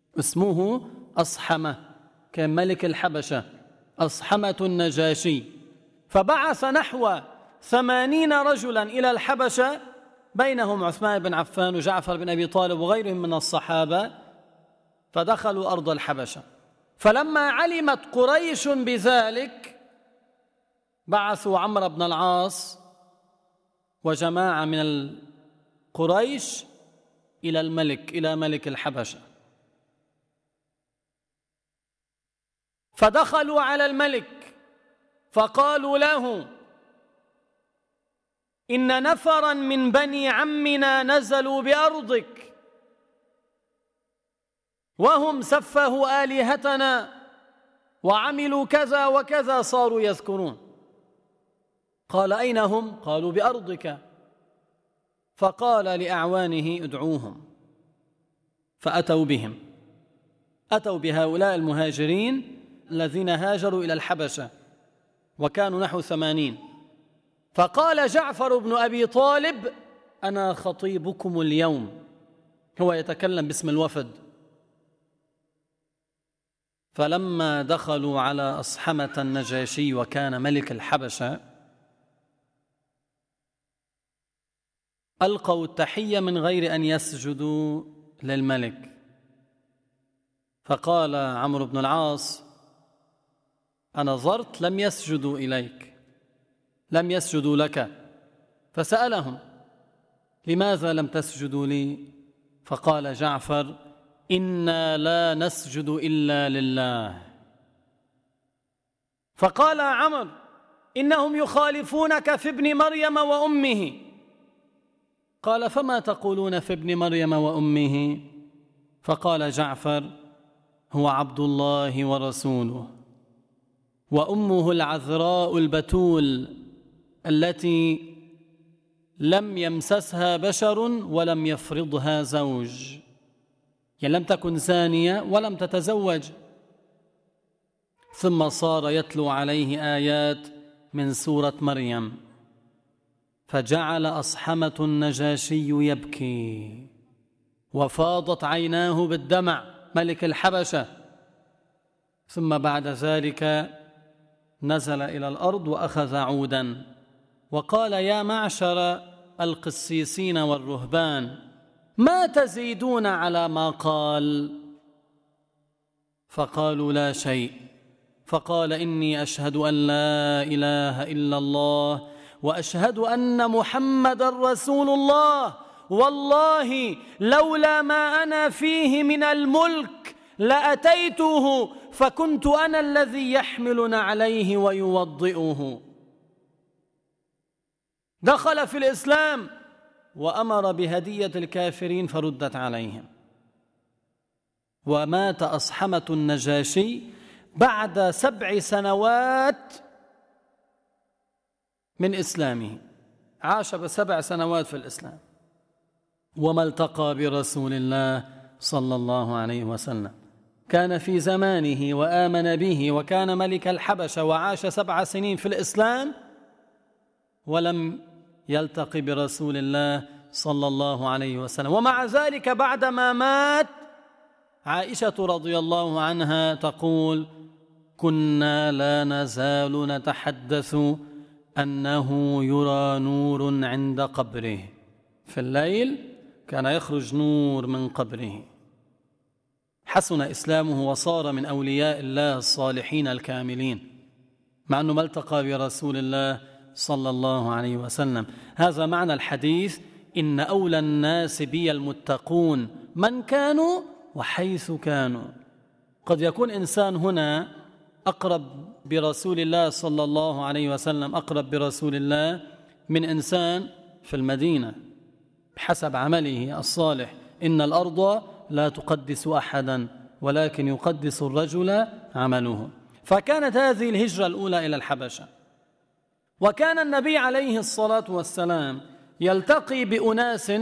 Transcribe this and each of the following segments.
اسمه أصحمة، كان ملك الحبشة أصحمة النجاشي. فبعث نحو 80 رجلا إلى الحبشة، بينهم عثمان بن عفان وجعفر بن أبي طالب وغيرهم من الصحابة، فدخلوا أرض الحبشة. فلما علمت قريش بذلك بعثوا عمرو بن العاص وجماعة من قريش إلى ملك الحبشة. فدخلوا على الملك فقالوا له: إن نفرا من بني عمنا نزلوا بأرضك وهم سفهوا آلهتنا وعملوا كذا وكذا، صاروا يذكرون. قال: أين هم؟ قالوا: بأرضك. فقال لأعوانه: ادعوهم. فأتوا بهم، أتوا بهؤلاء المهاجرين الذين هاجروا إلى الحبشة وكانوا نحو 80. فقال جعفر بن أبي طالب: أنا خطيبكم اليوم. هو يتكلم باسم الوفد. فلما دخلوا على أصحمة النجاشي وكان ملك الحبشة ألقوا التحية من غير أن يسجدوا للملك. فقال عمرو بن العاص: أنا نظرت لم يسجدوا إليك، لم يسجدوا لك. فسألهم: لماذا لم تسجدوا لي؟ فقال جعفر: إنا لا نسجد إلا لله. فقال عمرو: إنهم يخالفونك في ابن مريم وأمه. قال: فما تقولون في ابن مريم وأمه؟ فقال جعفر: هو عبد الله ورسوله، وأمه العذراء البتول التي لم يمسسها بشر ولم يفرضها زوج، يعني لم تكن زانية ولم تتزوج. ثم صار يتلو عليه آيات من سورة مريم، فجعل أصحمة النجاشي يبكي وفاضت عيناه بالدمع، ملك الحبشة. ثم بعد ذلك نزل إلى الأرض وأخذ عودا وقال: يا معشر القسيسين والرهبان، ما تزيدون على ما قال؟ فقالوا: لا شيء. فقال: إني أشهد أن لا إله إلا الله وأشهد أن محمد رسول الله، والله لولا ما أنا فيه من الملك لأتيته فكنت أنا الذي يحمل عليه ويوضئه. دخل في الإسلام وأمر بهدية الكافرين فردت عليهم. ومات أصحمة النجاشي بعد 7 سنوات من إسلامه، عاش ب7 سنوات في الإسلام، وما التقى برسول الله صلى الله عليه وسلم. كان في زمانه وآمن به وكان ملك الحبشة وعاش 7 سنين في الإسلام ولم يلتقي برسول الله صلى الله عليه وسلم. ومع ذلك بعدما مات عائشة رضي الله عنها تقول: كنا لا نزال نتحدث أنه يرى نور عند قبره، في الليل كان يخرج نور من قبره. حسن إسلامه وصار من أولياء الله الصالحين الكاملين، مع أنه ما التقى برسول الله صلى الله عليه وسلم. هذا معنى الحديث: إن أولى الناس بي المتقون من كانوا وحيث كانوا. قد يكون إنسان هنا أقرب برسول الله صلى الله عليه وسلم، أقرب برسول الله من إنسان في المدينة بحسب عمله الصالح. إن الأرض لا تقدس أحدا ولكن يقدس الرجل عمله. فكانت هذه الهجرة الأولى إلى الحبشة. وكان النبي عليه الصلاة والسلام يلتقي بأناس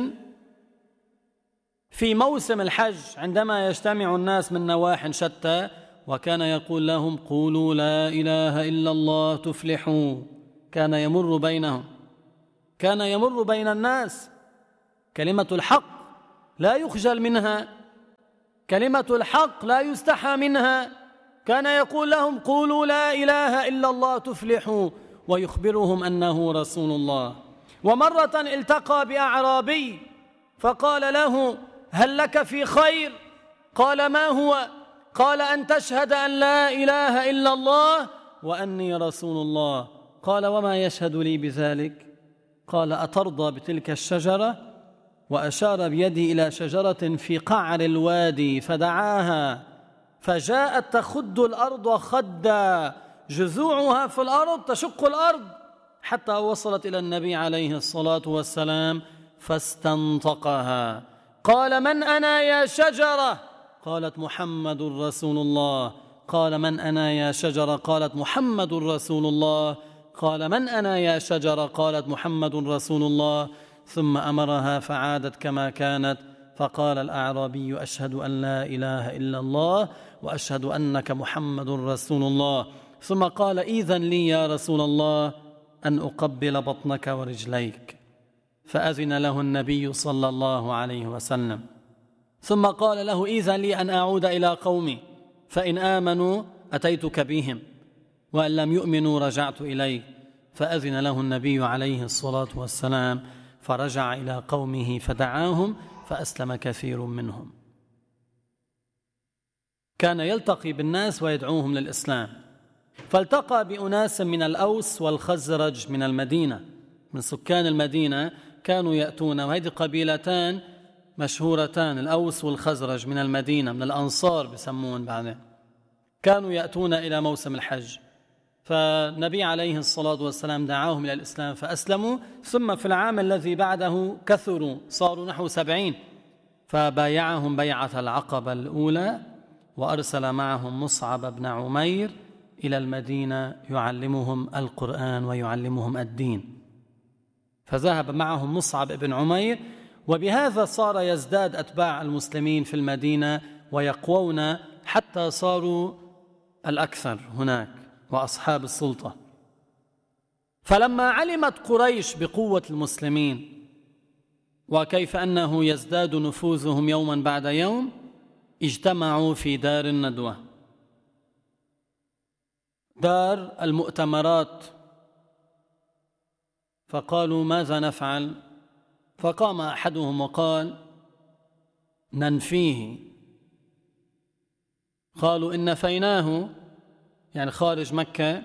في موسم الحج عندما يجتمع الناس من نواح شتى، وكان يقول لهم: قولوا لا إله إلا الله تفلحوا. كان يمر بينهم، كان يمر بين الناس، كلمة الحق لا يخجل منها، كلمة الحق لا يستحى منها، كان يقول لهم قولوا لا إله إلا الله تفلحوا، ويخبرهم أنه رسول الله. ومرة التقى بأعرابي فقال له هل لك في خير؟ قال ما هو؟ قال أن تشهد أن لا إله إلا الله وأني رسول الله. قال وما يشهد لي بذلك؟ قال أترضى بتلك الشجرة؟ وأشار بيدي إلى شجرة في قعر الوادي فدعاها، فجاءت تخد الأرض خدا، جذوعها في الأرض تشق الأرض، حتى وصلت إلى النبي عليه الصلاة والسلام فاستنطقها. قال من أنا يا شجرة؟ قالت محمد رسول الله. قال من أنا يا شجرة؟ قالت محمد رسول الله. قال من أنا يا شجرة؟ قالت محمد رسول الله. ثم أمرها فعادت كما كانت، فقال الأعرابي أشهد أن لا إله إلا الله وأشهد أنك محمد رسول الله. ثم قال إذن لي يا رسول الله أن أقبل بطنك ورجليك، فأذن له النبي صلى الله عليه وسلم. ثم قال له إذن لي أن أعود إلى قومي، فإن آمنوا أتيتك بهم وإن لم يؤمنوا رجعت إليك. فأذن له النبي عليه الصلاة والسلام، فرجع إلى قومه فدعاهم فأسلم كثير منهم. كان يلتقي بالناس ويدعوهم للإسلام، فالتقى بأناس من الأوس والخزرج من المدينة، من سكان المدينة كانوا يأتون، وهذه قبيلتان مشهورتان، الأوس والخزرج من المدينة، من الأنصار بسمون بعدين، كانوا يأتون إلى موسم الحج. فالنبي عليه الصلاة والسلام دعاهم إلى الإسلام فأسلموا. ثم في العام الذي بعده كثروا، صاروا نحو 70، فبايعهم بيعة العقبة الأولى، وأرسل معهم مصعب بن عمير إلى المدينة يعلمهم القرآن ويعلمهم الدين. فذهب معهم مصعب بن عمير، وبهذا صار يزداد أتباع المسلمين في المدينة ويقوون حتى صاروا الأكثر هناك وأصحاب السلطة. فلما علمت قريش بقوة المسلمين وكيف أنه يزداد نفوذهم يوما بعد يوم، اجتمعوا في دار الندوة، دار المؤتمرات، فقالوا ماذا نفعل؟ فقام أحدهم وقال ننفيه. قالوا إن نفيناه يعني خارج مكة،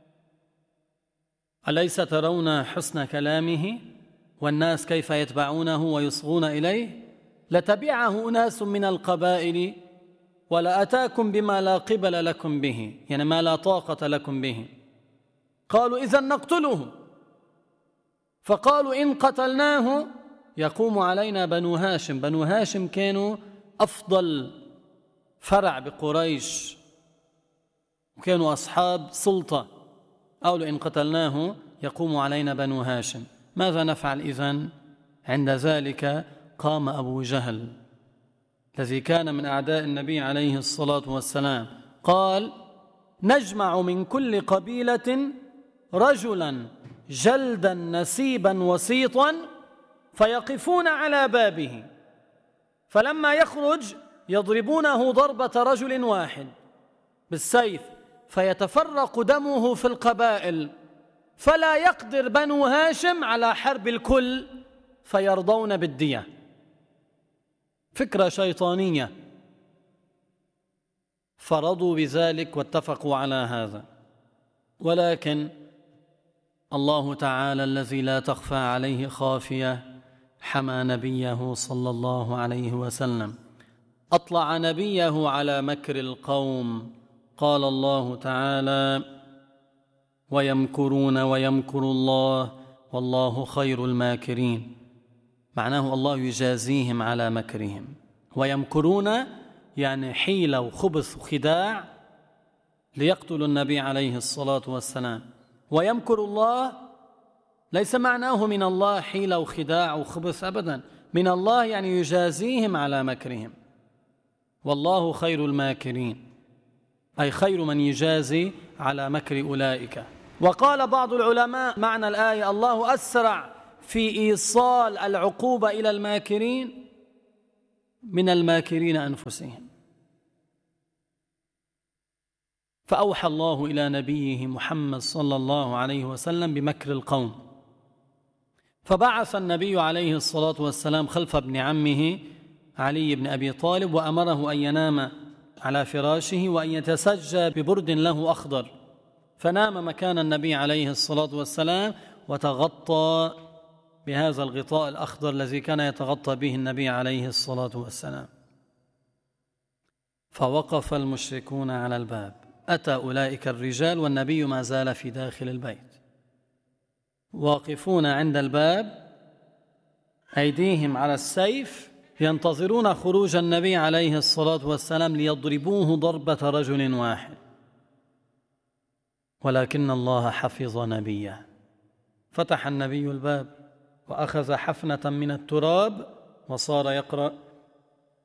أليس ترون حسن كلامه والناس كيف يتبعونه ويصغون إليه؟ لتبعه أناس من القبائل ولأتاكم بما لا قبل لكم به، يعني ما لا طاقة لكم به. قالوا إذن نقتله. فقالوا إن قتلناه يقوم علينا بنو هاشم. بنو هاشم كانوا أفضل فرع بقريش وكانوا أصحاب سلطة. قالوا إن قتلناه يقوم علينا بنو هاشم، ماذا نفعل إذن؟ عند ذلك قام أبو جهل الذي كان من أعداء النبي عليه الصلاة والسلام، قال نجمع من كل قبيلة رجلا جلدا نسيبا وسيطا فيقفون على بابه، فلما يخرج يضربونه ضربة رجل واحد بالسيف، فيتفرق دمه في القبائل، فلا يقدر بنو هاشم على حرب الكل فيرضون بالدية. فكرة شيطانية، فرضوا بذلك واتفقوا على هذا. ولكن الله تعالى الذي لا تخفى عليه خافية حمى نبيه صلى الله عليه وسلم، أطلع نبيه على مكر القوم. قال الله تعالى ويمكرون ويمكر الله والله خير الماكرين، معناه الله يجازيهم على مكرهم. ويمكرون يعني حيلة وخبث وخداع ليقتلوا النبي عليه الصلاة والسلام. ويمكر الله ليس معناه من الله حيلة وخداع وخبث أبدا، من الله يعني يجازيهم على مكرهم. والله خير الماكرين، أي خير من يجازي على مكر أولئك. وقال بعض العلماء معنى الآية الله أسرع في إيصال العقوبة إلى الماكرين من الماكرين أنفسهم. فأوحى الله إلى نبيه محمد صلى الله عليه وسلم بمكر القوم، فبعث النبي عليه الصلاة والسلام خلف ابن عمه علي بن أبي طالب، وأمره أن ينام على فراشه وأن يتسجى ببرد له أخضر، فنام مكان النبي عليه الصلاة والسلام وتغطى بهذا الغطاء الأخضر الذي كان يتغطى به النبي عليه الصلاة والسلام. فوقف المشركون على الباب، أتى أولئك الرجال والنبي ما زال في داخل البيت، واقفون عند الباب أيديهم على السيف ينتظرون خروج النبي عليه الصلاة والسلام ليضربوه ضربة رجل واحد، ولكن الله حفظ نبيه، فتح النبي الباب وأخذ حفنة من التراب وصار يقرأ